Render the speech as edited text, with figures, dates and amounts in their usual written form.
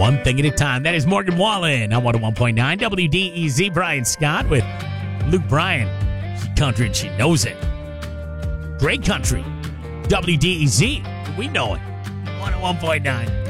one thing at a time. That is Morgan Wallen on 101.9 WDEZ. Brian Scott with Luke Bryan. She country and she knows it. Great country. WDEZ. We know it. 101.9.